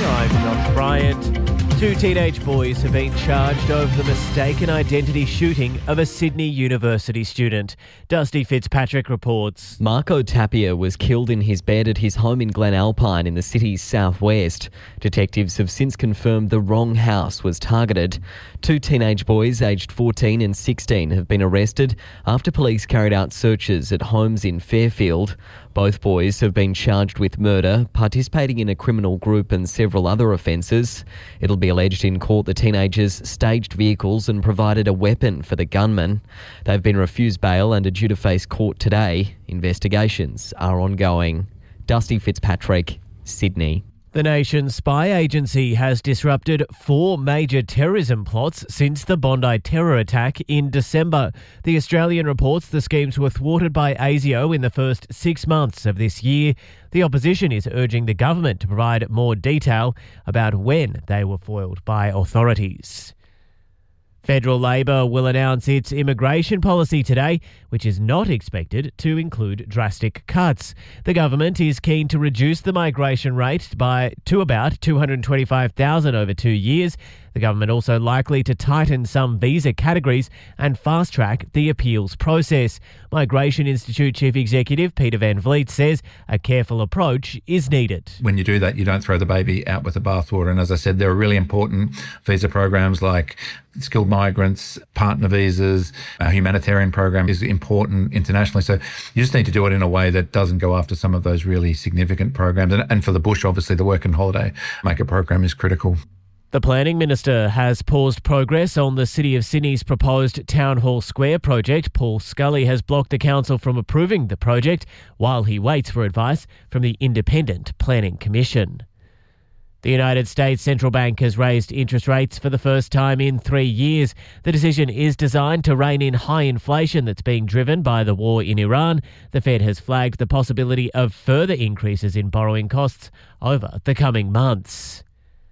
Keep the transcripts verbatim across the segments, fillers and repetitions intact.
I'm Josh Bryant. Two teenage boys have been charged over the mistaken identity shooting of a Sydney University student. Dusty Fitzpatrick reports. Marco Tapia was killed in his bed at his home in Glen Alpine in the city's southwest. Detectives have since confirmed the wrong house was targeted. Two teenage boys aged fourteen and sixteen have been arrested after police carried out searches at homes in Fairfield. Both boys have been charged with murder, participating in a criminal group and several other offences. It'll be alleged in court the teenagers staged vehicles and provided a weapon for the gunman. They've been refused bail and are due to face court today. Investigations are ongoing. Dusty Fitzpatrick, Sydney. The nation's spy agency has disrupted four major terrorism plots since the Bondi terror attack in December. The Australian reports the schemes were thwarted by ASIO in the first six months of this year. The opposition is urging the government to provide more detail about when they were foiled by authorities. Federal Labor will announce its immigration policy today, which is not expected to include drastic cuts. The government is keen to reduce the migration rate by to about two hundred twenty-five thousand over two years. The government also likely to tighten some visa categories and fast-track the appeals process. Migration Institute Chief Executive Peter Van Vliet says a careful approach is needed. When you do that, you don't throw the baby out with the bathwater. And as I said, there are really important visa programs like skilled migrants, partner visas. Our humanitarian program is important internationally. So you just need to do it in a way that doesn't go after some of those really significant programs. And, and for the bush, obviously, the work and holiday maker program is critical. The Planning Minister has paused progress on the City of Sydney's proposed Town Hall Square project. Paul Scully has blocked the council from approving the project while he waits for advice from the Independent Planning Commission. The United States Central Bank has raised interest rates for the first time in three years. The decision is designed to rein in high inflation that's being driven by the war in Iran. The Fed has flagged the possibility of further increases in borrowing costs over the coming months.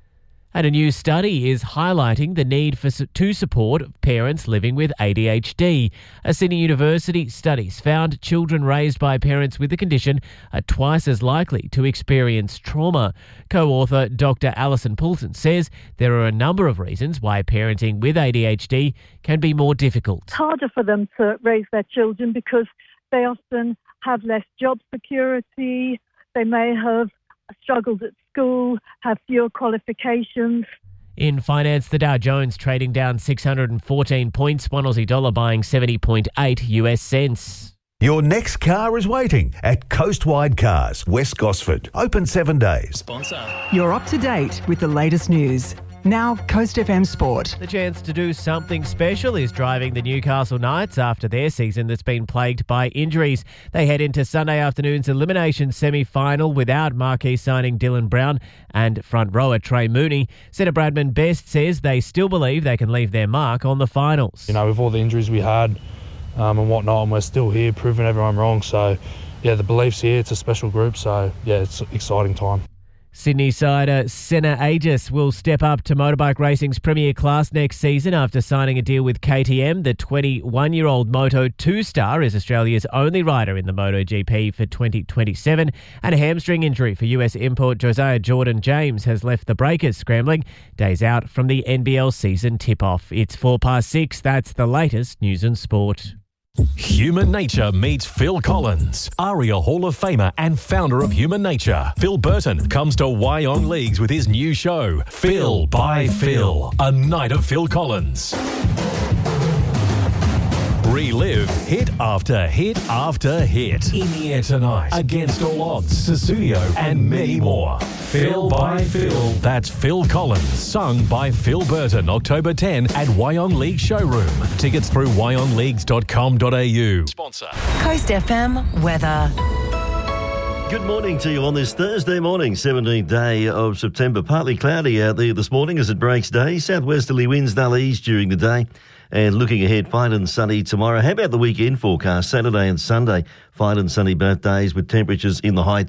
And a new study is highlighting the need for to support parents living with A D H D. A Sydney University study found children raised by parents with the condition are twice as likely to experience trauma. Co-author Doctor Alison Poulton says there are a number of reasons why parenting with A D H D can be more difficult. It's harder for them to raise their children because they often have less job security. They may have struggled at school, have fewer qualifications. In finance, the Dow Jones trading down six hundred fourteen points, one Aussie dollar buying seventy point eight U S cents. Your next car is waiting at Coastwide Cars, West Gosford. Open seven days. Sponsor. You're up to date with the latest news. Now, Coast F M Sport. The chance to do something special is driving the Newcastle Knights after their season that's been plagued by injuries. They head into Sunday afternoon's elimination semi-final without marquee signing Dylan Brown and front rower Trey Mooney. Centre Bradman Best says they still believe they can leave their mark on the finals. You know, with all the injuries we had um, and whatnot, and we're still here proving everyone wrong. So, yeah, the belief's here. It's a special group. So, yeah, it's an exciting time. Sydney sider Senna Aegis will step up to motorbike racing's premier class next season after signing a deal with K T M. The twenty-one-year-old Moto two star is Australia's only rider in the MotoGP for twenty twenty-seven. And a hamstring injury for U S import Josiah Jordan-James has left the breakers scrambling, days out from the N B L season tip-off. It's four past six. That's the latest news and sport. Human Nature meets Phil Collins, ARIA Hall of Famer and founder of Human Nature. Phil Burton comes to Wyong Leagues with his new show, Phil by Phil, a night of Phil Collins. Relive hit after hit after hit. In the air tonight, Against All Odds, Susudio, and many more. Phil by Phil. That's Phil Collins, sung by Phil Burton, October tenth at Wyong League Showroom. Tickets through wyong leagues dot com dot a u. Sponsor. Coast F M weather. Good morning to you on this Thursday morning, seventeenth day of September. Partly cloudy out there this morning as it breaks day. Southwesterly winds they'll ease during the day. And looking ahead, fine and sunny tomorrow. How about the weekend forecast? Saturday and Sunday, fine and sunny both days with temperatures in the high